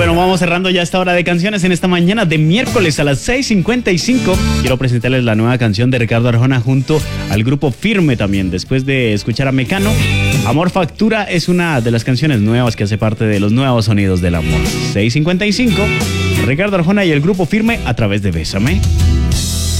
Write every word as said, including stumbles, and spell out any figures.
Bueno, vamos cerrando ya esta hora de canciones en esta mañana de miércoles a las seis cincuenta y cinco. Quiero presentarles la nueva canción de Ricardo Arjona junto al grupo Firme también. Después de escuchar a Mecano, Amor Factura es una de las canciones nuevas que hace parte de los nuevos sonidos del amor. seis cincuenta y cinco, Ricardo Arjona y el grupo Firme a través de Bésame.